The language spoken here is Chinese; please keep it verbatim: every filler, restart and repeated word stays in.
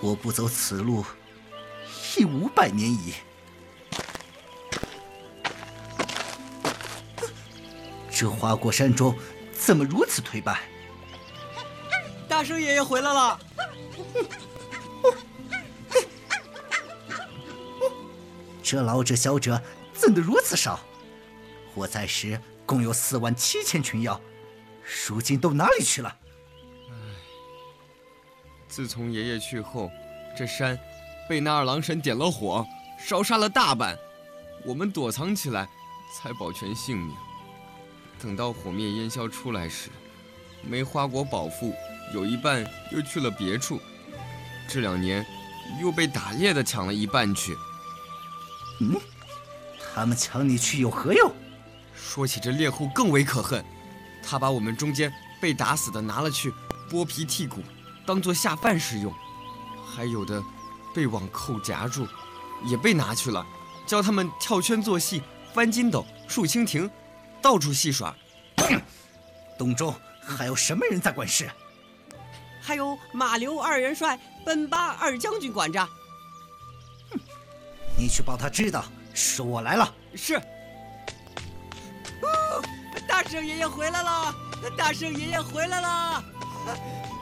我不走此路已五百年矣。这花果山庄怎么如此颓败？ 大圣爷爷回来了。 这老者小者怎的如此少？我在时共有四万七千群妖，如今都哪里去了？ 自从爷爷去后，这山被那二郎神点了火，烧杀了大半，我们躲藏起来，才保全性命。等到火灭烟消出来时，梅花果宝腹有一半又去了别处，这两年又被打猎的抢了一半去。 嗯，他们抢你去有何用？ 说起这猎户更为可恨，他把我们中间被打死的拿了去剥皮剔骨，当作下饭食用，还有的被网扣夹住，也被拿去了，教他们跳圈做戏、翻筋斗、竖蜻蜓，到处戏耍。 洞中还有什么人在管事？ 还有马刘二元帅、本八二将军管着。 你去报他知道，是我来了。 是。大圣爷爷回来了！大圣爷爷回来了！